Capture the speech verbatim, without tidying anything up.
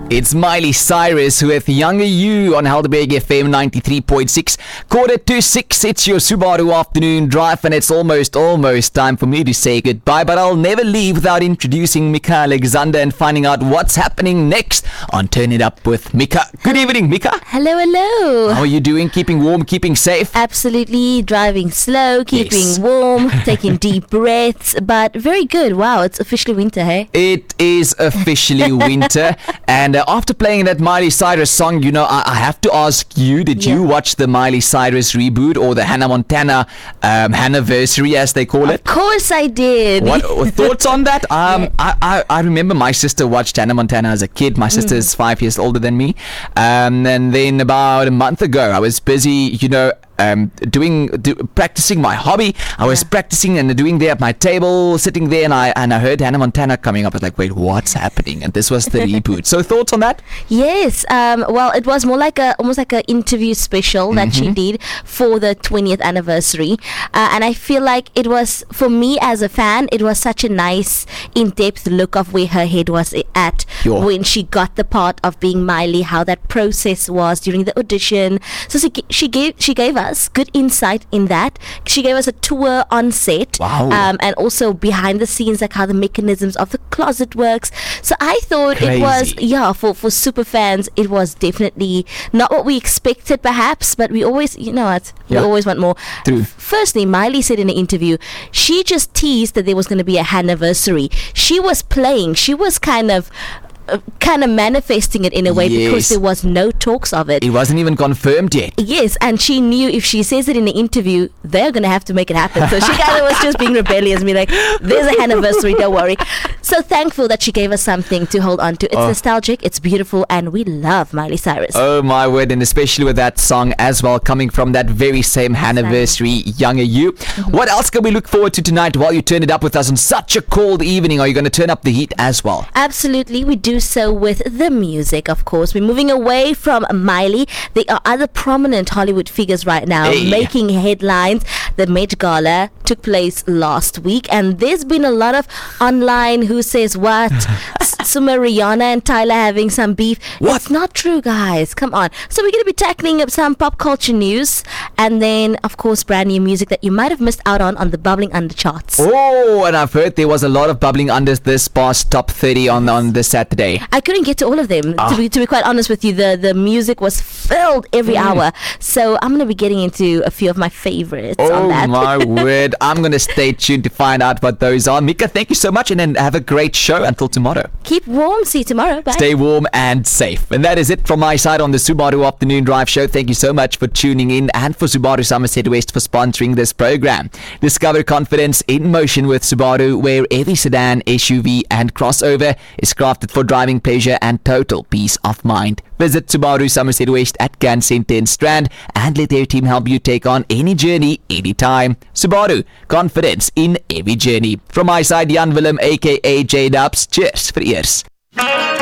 It's Miley Cyrus with Younger You on Helderberg F M ninety-three point six. Quarter to six, it's your Subaru afternoon drive, and it's almost, almost time for me to say goodbye. But I'll never leave without introducing Mika Alexander and finding out what's happening next on Turn It Up with Mika. Good evening, Mika. Hello, hello. How are you doing? Keeping warm, keeping safe? Absolutely. Driving slow, keeping Yes. warm, taking deep breaths, but very good. Wow, it's officially winter, hey? It is officially winter, and uh, after playing that Miley Cyrus song, you know, I, I have to ask you, did Yeah. you watch the Miley Cyrus reboot or the Hannah Montana um, Hanniversary, as they call it? Of course I did. What uh, thoughts on that? Um, I, I, I remember my sister watched Hannah Montana as a kid. My sister is five years older than me. Um, and then about a month ago, I was busy, you know, um, doing, do, practicing my hobby. I was Yeah. practicing and doing there at my table, sitting there, and I and I heard Hannah Montana coming up. I was like, wait, what's happening? And this was the reboot. So thoughts on that? Yes. Um, well, it was more like a almost like an interview special that she did for the twentieth anniversary, uh, and I feel like it was, for me as a fan, it was such a nice, in-depth look of where her head was at Sure. when she got the part of being Miley, how that process was during the audition. So she, she gave she gave us good insight in that. She gave us a tour on set, Wow. um, and also behind the scenes, like how the mechanisms of the closet works. So I thought it was, Crazy. yeah, for, for super fans, it was definitely not what we expected, perhaps, but we always, you know what, Yeah. we always want more. True. Firstly, Miley said in an interview, she just teased that there was going to be a Hanniversary. She was playing, she was kind of, uh, kind of manifesting it in a way Yes. because there was no talks of it. It wasn't even confirmed yet. Yes, and she knew if she says it in the interview, they're going to have to make it happen. So she kind of was just being rebellious, be like, there's a anniversary, don't worry. So thankful that she gave us something to hold on to. It's Oh. nostalgic, it's beautiful, and we love Miley Cyrus. Oh my word, and especially with that song as well, coming from that very same anniversary, Younger You. What else can we look forward to tonight while you turn it up with us on such a cold evening? Are you going to turn up the heat as well? Absolutely, we do so with the music, of course. We're moving away from Miley. There are other prominent Hollywood figures right now Hey. making headlines. The Met Gala took place last week, and there's been a lot of online who says what? S- Summa Rihanna and Tyler having some beef. What? It's not true, guys. Come on. So we're going to be tackling up some pop culture news, and then, of course, brand new music that you might have missed out on on the Bubbling Under charts. Oh, and I've heard there was a lot of bubbling unders this past top thirty on, on this Saturday. I couldn't get to all of them. Ah. To be to be quite honest with you, the the music was filled every Mm. hour. So I'm gonna be getting into a few of my favorites on Oh that. my word. I'm going to stay tuned to find out what those are. Mika, thank you so much, and then have a great show until tomorrow. Keep warm. See you tomorrow. Bye. Stay warm and safe. And that is it from my side on the Subaru Afternoon Drive Show. Thank you so much for tuning in, and for Subaru Somerset West for sponsoring this program. Discover confidence in motion with Subaru, where every sedan, S U V and crossover is crafted for driving pleasure and total peace of mind. Visit Subaru Somerset West at Gan Centre in Strand and let their team help you take on any journey, anytime. Subaru, confidence in every journey. From my side, Jan Willem aka J-Dubs. Cheers for ears.